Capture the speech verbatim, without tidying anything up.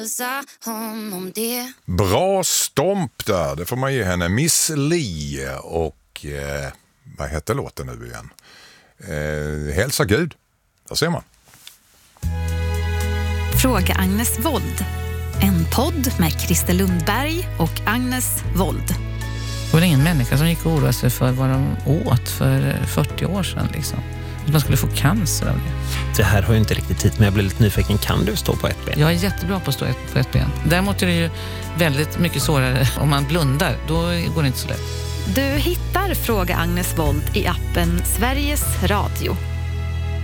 honom det. Bra stomp där, det får man ge henne. Miss Li och eh, vad heter låten nu igen? Eh, Hälsa Gud, där ser man. Fråga Agnes Wold. En podd med Christer Lundberg och Agnes Wold. Det var ingen människa som gick och oroade sig för vad de åt för fyrtio år sedan. Liksom. Att man skulle få cancer av det. Det här har ju inte riktigt tid, men jag blir lite nyfiken. Kan du stå på ett ben? Jag är jättebra på att stå på ett ben. Däremot är det ju väldigt mycket svårare om man blundar. Då går det inte så lätt. Du hittar Fråga Agnes Wold i appen Sveriges Radio.